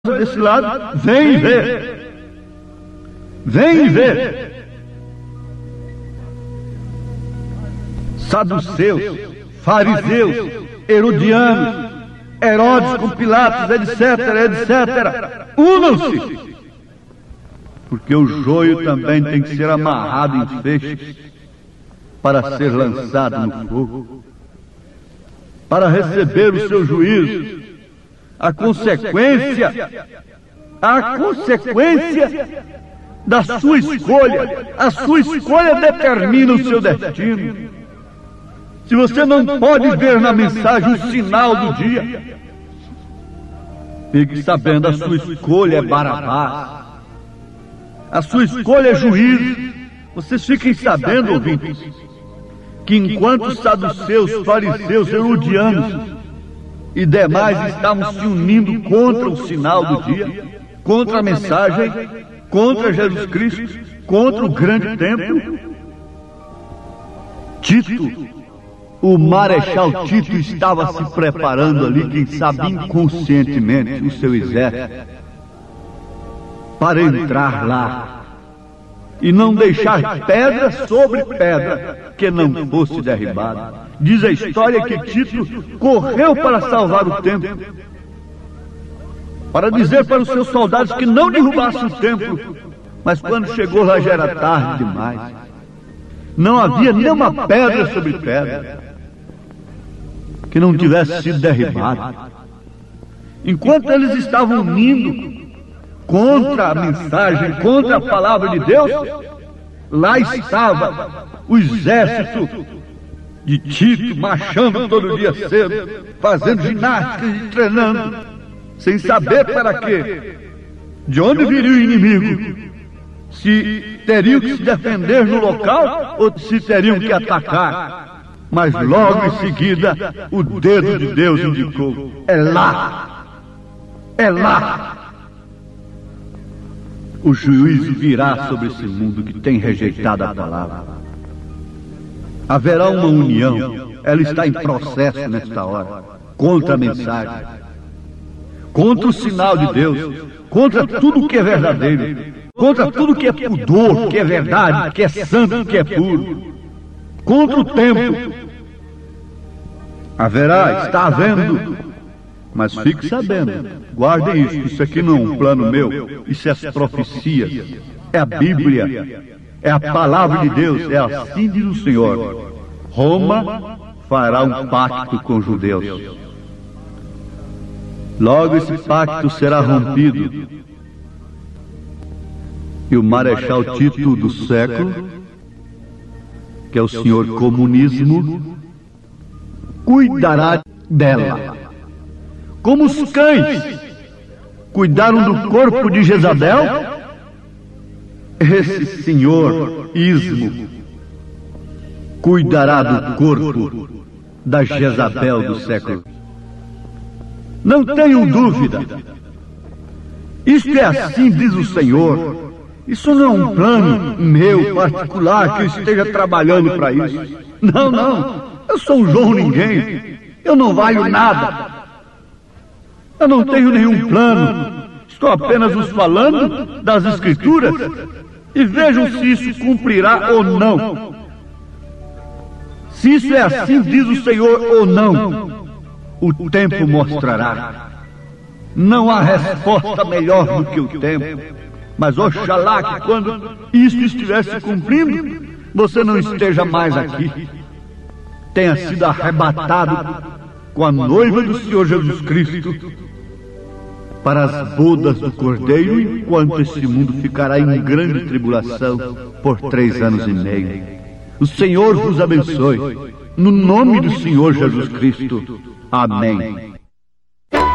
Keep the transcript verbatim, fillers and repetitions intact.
desse lado, vem ver. Vem ver. Saduceus, fariseus, herodianos, Herodes com Pilatos, etc, etcétera. Unam-se. Porque o joio também tem que ser amarrado em feixes para ser lançado no fogo, para receber o seu juízo. A consequência, a consequência da sua escolha. A sua escolha determina o seu destino. Se você não pode ver na mensagem o sinal do dia, fique sabendo, a sua escolha é Barabás. A sua escolha é juízo. Vocês fiquem sabendo, ouvintes, que enquanto os saduceus, fariseus, herodianos e demais estavam se unindo contra o sinal do dia, contra a mensagem, contra Jesus Cristo, contra o grande templo, Tito, o marechal Tito, estava se preparando ali, quem sabe inconscientemente, o seu exército, para entrar lá e não deixar pedra sobre pedra que não fosse derribada. Diz a história que Tito correu para salvar o templo, para dizer para os seus soldados que não derrubassem o templo. Mas quando chegou lá já era tarde demais. Não havia nenhuma pedra sobre pedra que não tivesse sido derribada. Enquanto eles estavam unindo contra a mensagem, contra a palavra de Deus, lá estava o exército de Tito marchando todo dia cedo, fazendo ginástica e treinando, sem saber para quê, de onde viria o inimigo, se teriam que se defender no local ou se teriam que atacar. Mas logo em seguida o dedo de Deus indicou: é lá, é lá. O juízo virá sobre esse mundo que tem rejeitado a palavra. Haverá uma união, ela está em processo nesta hora, contra a mensagem, contra o sinal de Deus, contra tudo que é verdadeiro, contra tudo que é pudor, que é verdade, que é santo, que é puro, contra o tempo. Haverá, está havendo. Mas fique sabendo, guardem isso, isso aqui não é um plano meu, isso é as profecias, é a Bíblia, é a palavra de Deus, é assim diz o Senhor. Roma fará um pacto com os judeus. Logo esse pacto será rompido, e o marechal Tito do século, que é o senhor comunismo, cuidará dela. Como os cães cuidaram do corpo de Jezabel, esse senhor ismo cuidará do corpo da Jezabel do século. Não tenham dúvida. Isto é assim, diz o Senhor. Isso não é um plano meu particular que eu esteja trabalhando para isso. Não, não. Eu sou um João Ninguém. Eu não valho nada. Eu não tenho nenhum plano, estou apenas vos falando das Escrituras e vejam se isso cumprirá ou não. Se isso é assim, diz o Senhor, ou não, o tempo mostrará. Não há resposta melhor do que o tempo, mas oxalá que quando isso estiver se cumprindo, você não esteja mais aqui, tenha sido arrebatado com a noiva do Senhor Jesus Cristo para as bodas do Cordeiro, enquanto esse mundo ficará em grande tribulação por três anos e meio. O Senhor vos abençoe, no nome do Senhor Jesus Cristo. Amém.